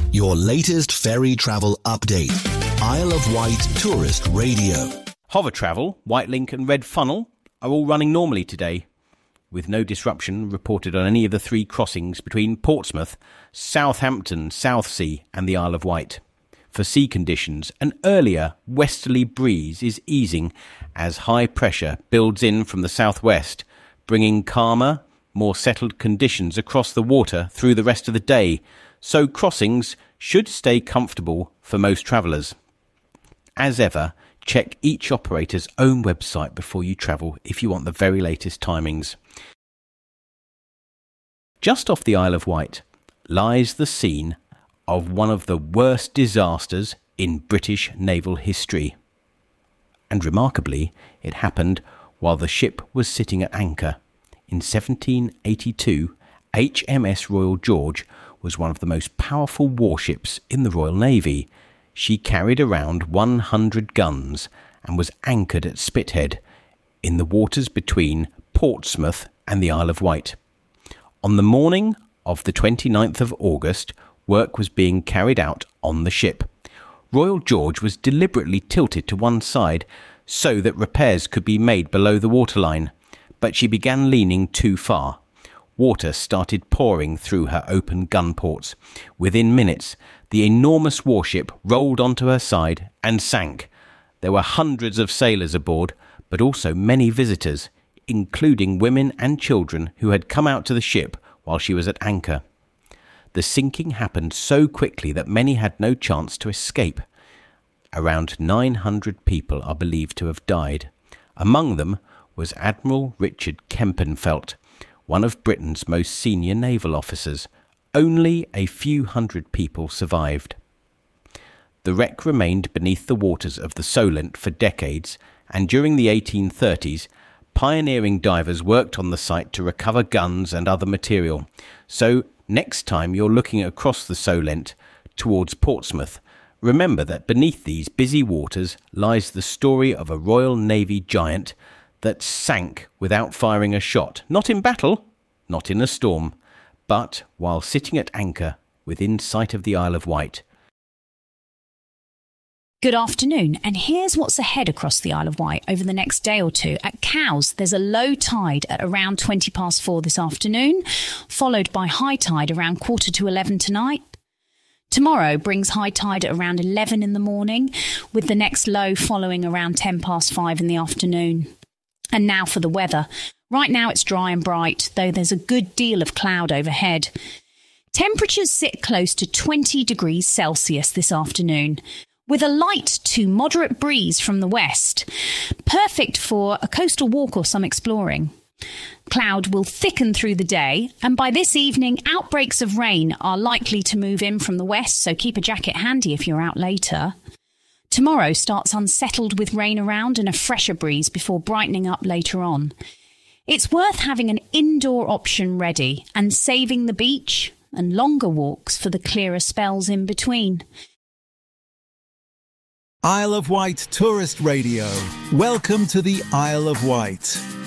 Your latest ferry travel update. Isle of Wight Tourist Radio. Hover Travel, Whitelink and Red Funnel are all running normally today, with no disruption reported on any of the three crossings between Portsmouth, Southampton, Southsea and the Isle of Wight. For sea conditions, an earlier westerly breeze is easing as high pressure builds in from the southwest, bringing calmer, more settled conditions across the water through the rest of the day, so crossings should stay comfortable for most travellers. As ever, check each operator's own website before you travel if you want the very latest timings. Just off the Isle of Wight lies the scene of one of the worst disasters in British naval history. And remarkably, it happened while the ship was sitting at anchor. In 1782, HMS Royal George was one of the most powerful warships in the Royal Navy. She carried around 100 guns and was anchored at Spithead in the waters between Portsmouth and the Isle of Wight. On the morning of the 29th of August, work was being carried out on the ship. Royal George was deliberately tilted to one side so that repairs could be made below the waterline, but she began leaning too far. Water started pouring through her open gun ports. Within minutes, the enormous warship rolled onto her side and sank. There were hundreds of sailors aboard, but also many visitors, including women and children who had come out to the ship while she was at anchor. The sinking happened so quickly that many had no chance to escape. Around 900 people are believed to have died. Among them was Admiral Richard Kempenfelt, one of Britain's most senior naval officers. Only a few hundred people survived. The wreck remained beneath the waters of the Solent for decades, and during the 1830s, pioneering divers worked on the site to recover guns and other material. So, next time you're looking across the Solent towards Portsmouth, remember that beneath these busy waters lies the story of a Royal Navy giant that sank without firing a shot, not in battle, not in a storm, but while sitting at anchor within sight of the Isle of Wight. Good afternoon, and here's what's ahead across the Isle of Wight over the next day or two. At Cowes, there's a low tide at around 4:20 this afternoon, followed by high tide around 11:15 tonight. Tomorrow brings high tide at around 11 in the morning, with the next low following around 5:10 in the afternoon. And now for the weather. Right now it's dry and bright, though there's a good deal of cloud overhead. Temperatures sit close to 20 degrees Celsius this afternoon, with a light to moderate breeze from the west, perfect for a coastal walk or some exploring. Cloud will thicken through the day, and by this evening, outbreaks of rain are likely to move in from the west, so keep a jacket handy if you're out later. Tomorrow starts unsettled with rain around and a fresher breeze before brightening up later on. It's worth having an indoor option ready and saving the beach and longer walks for the clearer spells in between. Isle of Wight Tourist Radio. Welcome to the Isle of Wight.